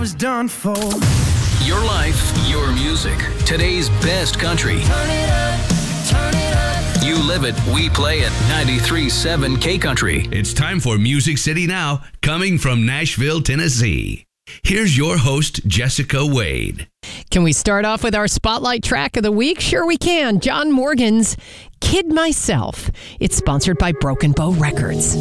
was done for. Your life, your music. Today's best country. Turn it up, turn it up. You live it, we play it. 93.7 K-Country. It's time for Music City Now, coming from Nashville, Tennessee. Here's your host, Jessica Wade. Can we start off with our spotlight track of the week? Sure we can. John Morgan's Kid Myself. It's sponsored by Broken Bow Records.